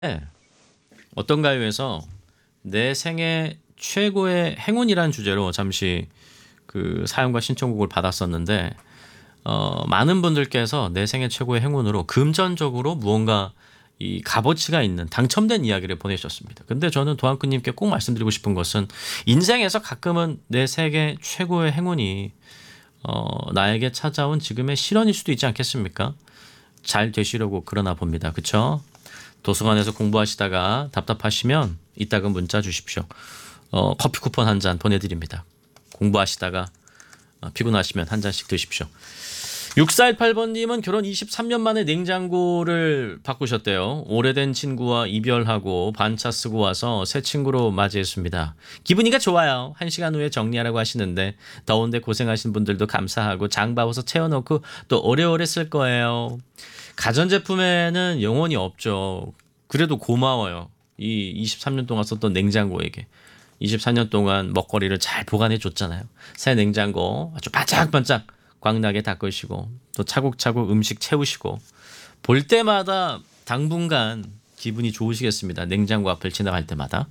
네. 어떤가요에서 내 생애 최고의 행운이라는 주제로 잠시 그 사연과 신청곡을 받았었는데 많은 분들께서 내 생애 최고의 행운으로 금전적으로 무언가 이 값어치가 있는 당첨된 이야기를 보내주셨습니다. 근데 저는 도한크님께 꼭 말씀드리고 싶은 것은 인생에서 가끔은 내 생애 최고의 행운이 나에게 찾아온 지금의 실현일 수도 있지 않겠습니까? 잘 되시려고 그러나 봅니다. 그쵸? 도서관에서 공부하시다가 답답하시면 이따가 문자 주십시오. 커피 쿠폰 한 잔 보내드립니다. 공부하시다가 피곤하시면 한 잔씩 드십시오. 6418번님은 결혼 23년 만에 냉장고를 바꾸셨대요. 오래된 친구와 이별하고 반차 쓰고 와서 새 친구로 맞이했습니다. 기분이가 좋아요. 1시간 후에 정리하라고 하시는데 더운데 고생하신 분들도 감사하고 장바워서 채워놓고 또 오래오래 쓸 거예요. 가전제품에는 영혼이 없죠. 그래도 고마워요. 이 23년 동안 썼던 냉장고에게. 24년 동안 먹거리를 잘 보관해 줬잖아요. 새 냉장고 아주 반짝반짝 광나게 닦으시고 또 차곡차곡 음식 채우시고 볼 때마다 당분간 기분이 좋으시겠습니다. 냉장고 앞을 지나갈 때마다.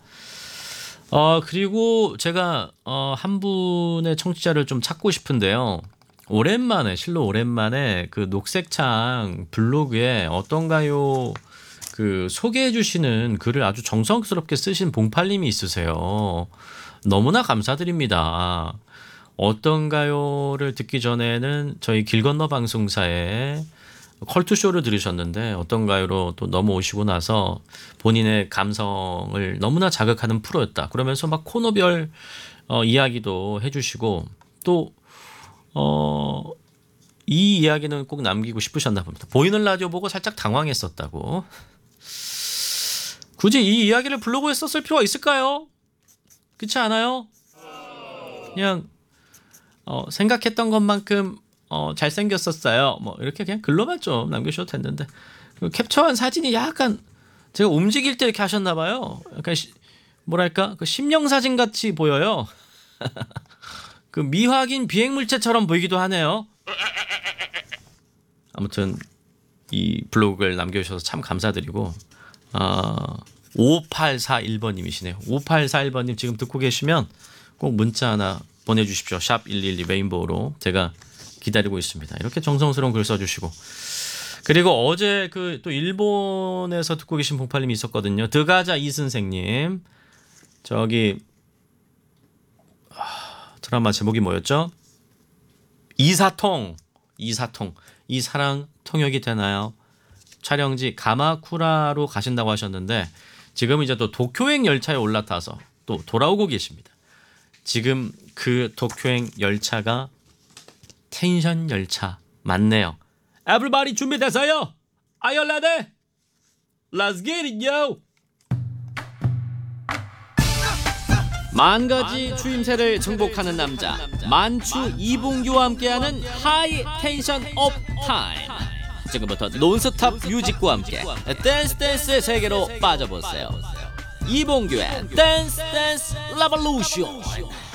그리고 제가 한 분의 청취자를 좀 찾고 싶은데요. 오랜만에 실로 오랜만에 그 녹색창 블로그에 어떤가요? 그 소개해 주시는 글을 아주 정성스럽게 쓰신 봉팔님이 있으세요. 너무나 감사드립니다. 어떤가요를 듣기 전에는 저희 길건너 방송사에 컬투쇼를 들으셨는데 어떤가요로 또 넘어오시고 나서 본인의 감성을 너무나 자극하는 프로였다. 그러면서 막 코너별 이야기도 해주시고 또 이 이야기는 꼭 남기고 싶으셨나 봅니다. 보이는 라디오 보고 살짝 당황했었다고. 굳이 이 이야기를 블로그에 썼을 필요가 있을까요? 그렇지 않아요? 그냥 생각했던 것만큼 잘생겼었어요. 뭐 이렇게 그냥 글로만 좀 남겨주셔도 됐는데 캡처한 사진이 약간 제가 움직일 때 이렇게 하셨나 봐요. 약간 뭐랄까 그 심령사진 같이 보여요. 그 미확인 비행물체처럼 보이기도 하네요. 아무튼 이 블로그를 남겨주셔서 참 감사드리고 5841번님이시네요. 5841번님 지금 듣고 계시면 꼭 문자 하나 보내주십시오. 샵 112 레인보우로 제가 기다리고 있습니다. 이렇게 정성스러운 글 써주시고 그리고 어제 그 또 일본에서 듣고 계신 봉팔님이 있었거든요. 드가자 이선생님 저기 드라마 제목이 뭐였죠? 이사통 이 사랑 통역이 되나요? 촬영지 가마쿠라로 가신다고 하셨는데 지금 이제 또 도쿄행 열차에 올라타서 또 돌아오고 계십니다. 지금 그 도쿄행 열차가 텐션 열차 맞네요. Everybody 준비됐어요? Are you ready? Let's get it, yo! 만가지 추임새를 정복하는 남자 만추 이봉규와 함께하는 하이 텐션 업 타임. 지금부터 논스톱 뮤직과 함께 댄스의 세계로 빠져보세요. 이봉규의 댄스 레볼루션.